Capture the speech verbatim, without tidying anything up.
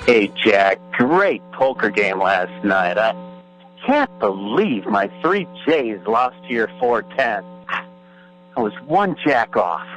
Hey, Jack, great poker game last night. I can't believe my three J's lost to your four ten. I was one jack off.